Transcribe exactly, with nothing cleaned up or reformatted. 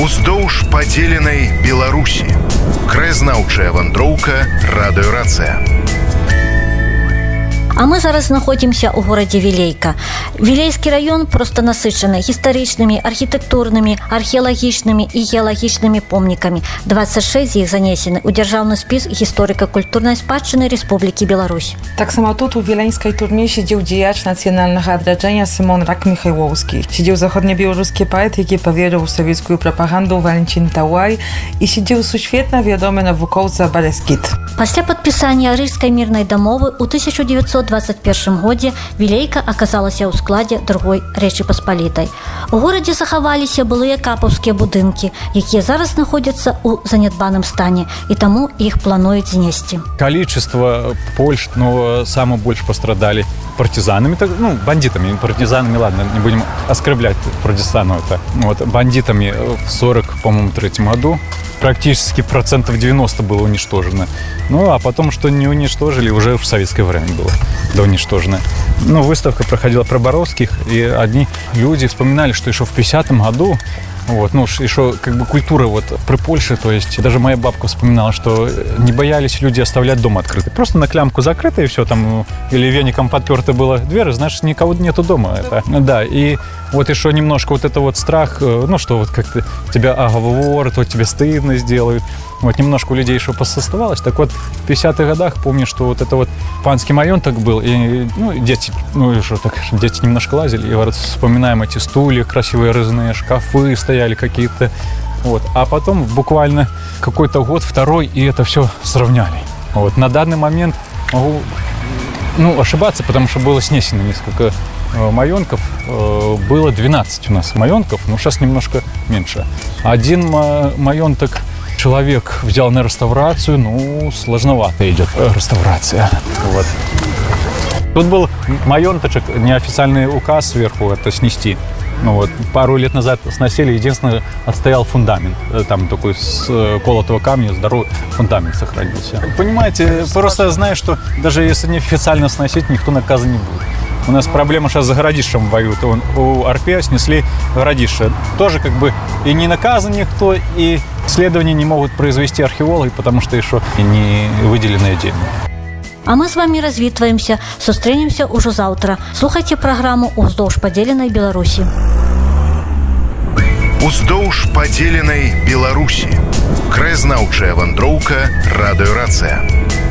Уздоўж падзеленай Беларусі. Краязнаўчая вандроўка радыёрацыя. А мы зараз знаходзімся ў горадзе Вілейка. Вілейскі раён проста насычаны гістарычнымі, архітэктурнымі, археалагічнымі і геалагічнымі помнікамі. дваццаць шэсць з іх занесены ў дзяржаўны спіс гісторыка-культурнай спадчыны Рэспублікі Беларусь. Таксама тут у віленскай турме сидзеў дзеяч нацыянальнага адраджэння Сымон Рак-Міхайлоўскі. Сидзеў заходнебеларускі паэт, які паверыў у савецкую прапаганду Валентин Талай, і сидзеў сусветна вядомы навукоўца Баляскіт. Пасля падпісання Рыжскай мірнай дамовы ў тысяча дзевяцьсот двадцать першым годзе Вілейка аказалася ў складзе другой Рэчы Паспалітай. У горадзе захаваліся былыя капаўскія будынкі, якія зараз знаходзяцца ў занядбаным стане, і таму іх плануюць знесці. Количество Польш, но самое больше пострадали партизанами, ну, бандитами, партизанами, ладно, не будем оскорблять партизанов-то. Вот, бандитами в сорок, по-моему, третьем году практически процентов девяносто было уничтожено. Ну, а потом, что не уничтожили, уже в советское время было да уничтожено. Ну, выставка проходила про Боровских, и одни люди вспоминали, что еще в пятидесятом году, вот, ну, еще как бы культура вот при Польше, то есть даже моя бабка вспоминала, что не боялись люди оставлять дом открытый. Просто на клямку закрыто, и все, там, или веником подперта была дверь, значит, никого нету дома. Это, да, и вот еще немножко вот это вот страх, ну, что вот как-то тебя оговорят, вот тебе стыдно сделают. Вот немножко у людей еще посоставалось. Так вот, в пятидесятых годах помню, что вот это вот панский маёнток был, и, ну, дети, ну, и что, так, дети немножко лазили, и вот вспоминаем эти стулья, красивые резные шкафы стояли какие-то, вот. А потом буквально какой-то год, второй, и это все сравняли. Вот. На данный момент могу, ну, ошибаться, потому что было снесено несколько маёнков, было двенадцать у нас маёнков, но сейчас немножко меньше. Один маёнток человек взял на реставрацию, ну, сложновато идет реставрация. Вот. Тут был маёнточек, неофициальный указ сверху это снести. Ну, вот, пару лет назад сносили, единственное, отстоял фундамент. Там такой с колотого камня здоровый фундамент сохранился. Понимаете, просто знаю, что даже если неофициально сносить, никто наказан не будет. У нас проблема сейчас за Городищем воюют. У Арпе снесли Городище. Тоже как бы и не наказан никто, и исследования не могут произвести археологи, потому что еще не выделенные деньги. А мы с вами развітваемся, сустрэнемся ўжо заўтра. Слухайце праграму «Уздоўж падзеленай Беларусі». Уздоўж падзеленай Беларусі. Краязнаўчая вандроўка радыёрацыя.